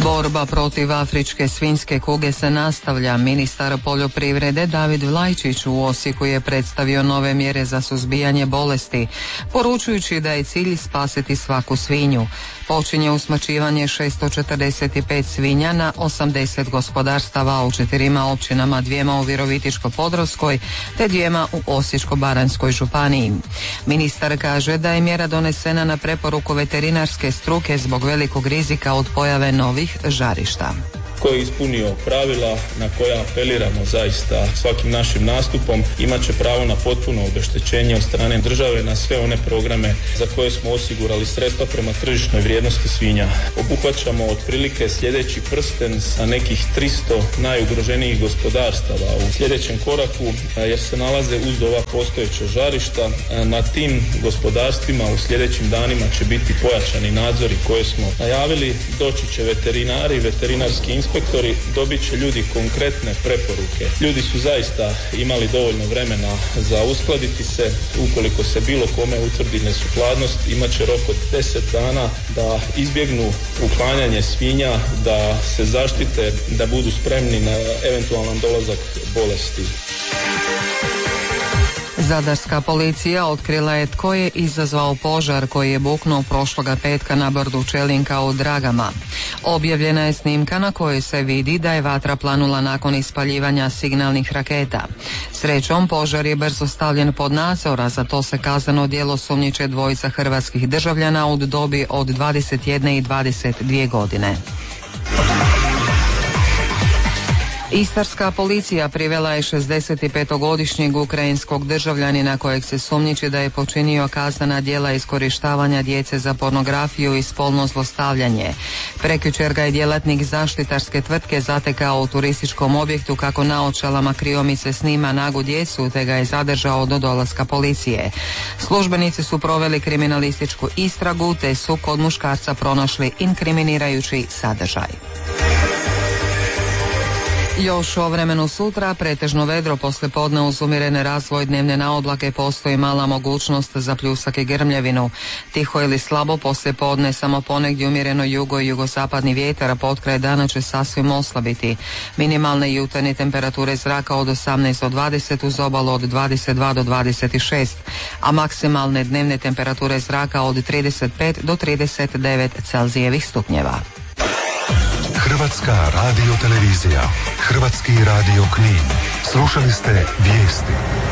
Borba protiv afričke svinjske kuge se nastavlja. Ministar poljoprivrede David Vlajčić u Osijeku je predstavio nove mjere za suzbijanje bolesti, poručujući da je cilj spasiti svaku svinju. Počinje usmrćivanje 645 svinja na 80 gospodarstava u 4 općinama, 2 u Virovitičko-podravskoj te 2 u Osječko-baranjskoj županiji. Ministar kaže da je mjera donesena na preporuku veterinarske struke zbog velikog rizika od pojave novih žarišta. Ko je ispunio pravila na koja apeliramo zaista svakim našim nastupom, imat će pravo na potpuno obeštećenje od strane države na sve one programe za koje smo osigurali sredstva prema tržišnoj vrijednosti svinja. Obuhvaćamo otprilike sljedeći prsten sa nekih 300 najugroženijih gospodarstava u sljedećem koraku, jer se nalaze uz ova postojeća žarišta. Na tim gospodarstvima u sljedećim danima će biti pojačani nadzori koje smo najavili. Doći će veterinari, veterinarski inspektori, dobit će ljudi konkretne preporuke. Ljudi su zaista imali dovoljno vremena za uskladiti se. Ukoliko se bilo kome utvrdi nesukladnost, imat će rok od 10 dana da izbjegnu uklanjanje svinja, da se zaštite, da budu spremni na eventualan dolazak bolesti. Zadarska policija otkrila je tko je izazvao požar koji je buknuo prošloga petka na brdu Čelinka u Dragama. Objavljena je snimka na kojoj se vidi da je vatra planula nakon ispaljivanja signalnih raketa. Srećom, požar je brzo stavljen pod nadzor, a za to se kazneno djelo sumnjiče dvojica hrvatskih državljana u dobi od 21 i 22 godine. Istarska policija privela je 65-godišnjeg ukrajinskog državljanina kojeg se sumnjiči da je počinio kaznena djela iskorištavanja djece za pornografiju i spolno zlostavljanje. Prekjučer ga je djelatnik zaštitarske tvrtke zatekao u turističkom objektu kako naočalama kriomice snima nagu djecu, te ga je zadržao do dolaska policije. Službenici su proveli kriminalističku istragu te su kod muškarca pronašli inkriminirajući sadržaj. Još o vremenu sutra, pretežno vedro poslijepodne uz umjerene razvoj dnevne naoblake, postoji mala mogućnost za pljusak i grmljevinu. Tiho ili slabo poslijepodne, samo ponegdje umjereno jugo i jugozapadni vjetar, a potkraj dana će sasvim oslabiti. Minimalne jutarnje temperature zraka od 18 do 20, uz obalu od 22 do 26, a maksimalne dnevne temperature zraka od 35 do 39 Celzijevih stupnjeva. Hrvatska radiotelevizija, Hrvatski radio Knin. Slušali ste vijesti.